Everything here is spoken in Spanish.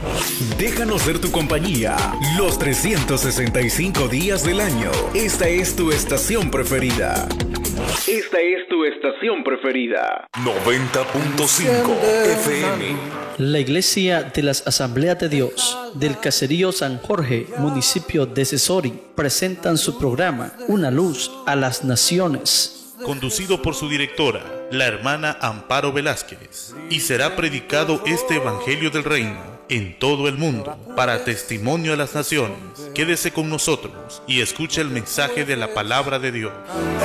Déjanos ser tu compañía los 365 días del año. Esta es tu estación preferida. Esta es tu estación preferida. 90.5 FM. La Iglesia de las Asambleas de Dios del Caserío San Jorge, municipio de Cesori, presentan su programa Una Luz a las Naciones, conducido por su directora, la hermana Amparo Velázquez, y será predicado este Evangelio del Reino en todo el mundo para testimonio a las naciones. Quédese con nosotros y escuche el mensaje de la palabra de Dios.